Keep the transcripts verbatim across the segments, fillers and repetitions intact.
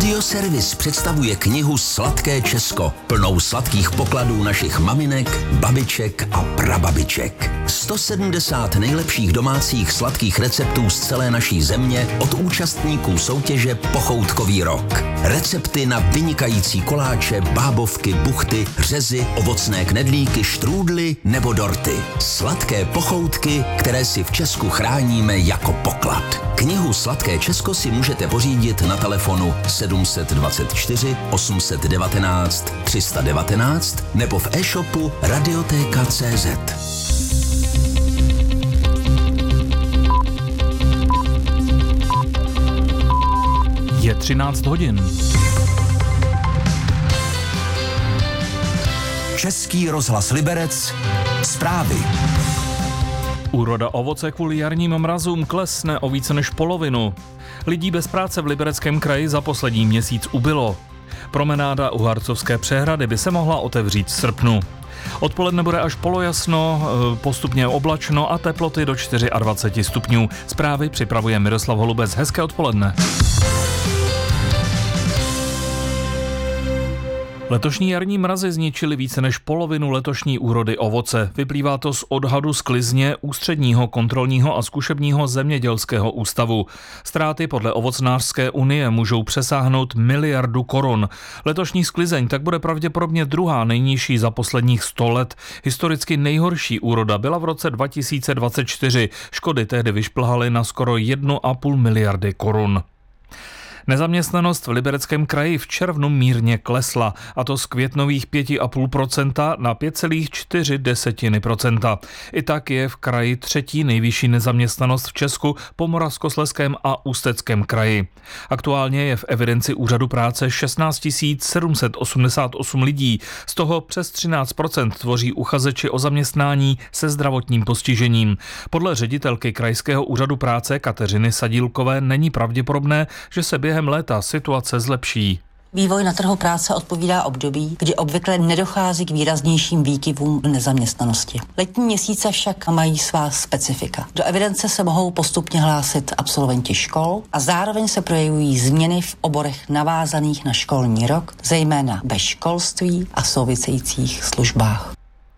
Radioservis představuje knihu Sladké Česko, plnou sladkých pokladů našich maminek, babiček a prababiček. sto sedmdesát nejlepších domácích sladkých receptů z celé naší země od účastníků soutěže Pochoutkový rok. Recepty na vynikající koláče, bábovky, buchty, řezy, ovocné knedlíky, štrůdly nebo dorty. Sladké pochoutky, které si v Česku chráníme jako poklad. Knihu Sladké Česko si můžete pořídit na telefonu sedm set dvacet čtyři osm set devatenáct tři sta devatenáct nebo v e-shopu radioteka tečka cé zet. Je třináct hodin. Český rozhlas Liberec. Zprávy. Úroda ovoce kvůli jarním mrazům klesne o více než polovinu. Lidí bez práce v Libereckém kraji za poslední měsíc ubylo. Promenáda u Harcovské přehrady by se mohla otevřít v srpnu. Odpoledne bude až polojasno, postupně oblačno a teploty do dvacet čtyři stupňů. Zprávy připravuje Miroslav Holubec. Hezké odpoledne. Letošní jarní mrazy zničily více než polovinu letošní úrody ovoce. Vyplývá to z odhadu sklizně Ústředního kontrolního a zkušebního zemědělského ústavu. Ztráty podle Ovocnářské unie můžou přesáhnout miliardu korun. Letošní sklizeň tak bude pravděpodobně druhá nejnižší za posledních sto let. Historicky nejhorší úroda byla v roce dva tisíce dvacet čtyři. Škody tehdy vyšplhaly na skoro jednu a půl miliardy korun. Nezaměstnanost v Libereckém kraji v červnu mírně klesla, a to z květnových pět celá pět procenta na pět celá čtyři procenta. I tak je v kraji třetí nejvyšší nezaměstnanost v Česku po Moravskoslezském a Ústeckém kraji. Aktuálně je v evidenci úřadu práce šestnáct tisíc sedm set osmdesát osm lidí, z toho přes třináct procent tvoří uchazeči o zaměstnání se zdravotním postižením. Podle ředitelky krajského úřadu práce Kateřiny Sadílkové není pravděpodobné, že se během Během léta situace zlepší. Vývoj na trhu práce odpovídá období, kdy obvykle nedochází k výraznějším výkyvům nezaměstnanosti. Letní měsíce však mají svá specifika. Do evidence se mohou postupně hlásit absolventi škol a zároveň se projevují změny v oborech navázaných na školní rok, zejména ve školství a souvisejících službách.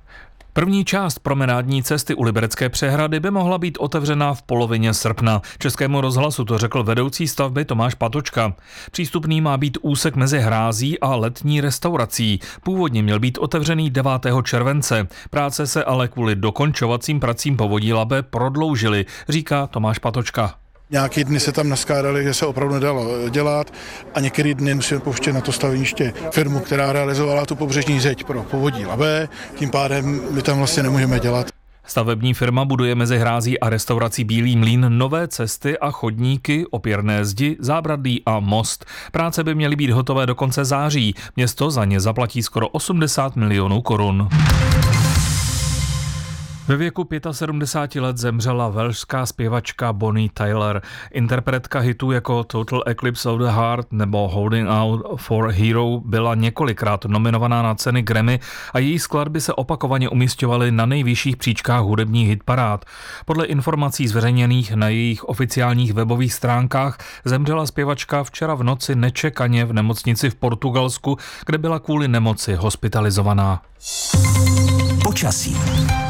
První část promenádní cesty u Liberecké přehrady by mohla být otevřena v polovině srpna. Českému rozhlasu to řekl vedoucí stavby Tomáš Patočka. Přístupný má být úsek mezi hrází a letní restaurací. Původně měl být otevřený devátého července. Práce se ale kvůli dokončovacím pracím Povodí Labe prodloužily, říká Tomáš Patočka. Nějaké dny se tam naskládaly, že se opravdu nedalo dělat a některé dny musíme pouštět na to staveniště firmu, která realizovala tu pobřežní zeď pro Povodí Labe, tím pádem my tam vlastně nemůžeme dělat. Stavební firma buduje mezi hrází a restaurací Bílý mlýn nové cesty a chodníky, opěrné zdi, zábradlí a most. Práce by měly být hotové do konce září. Město za ně zaplatí skoro osmdesát milionů korun. Ve věku sedmdesáti pěti let zemřela velšská zpěvačka Bonnie Tyler. Interpretka hitů jako Total Eclipse of the Heart nebo Holding Out for Hero byla několikrát nominovaná na ceny Grammy a její skladby se opakovaně umisťovaly na nejvyšších příčkách hudebních hitparád. Podle informací zveřejněných na jejich oficiálních webových stránkách zemřela zpěvačka včera v noci nečekaně v nemocnici v Portugalsku, kde byla kvůli nemoci hospitalizovaná. Počasí.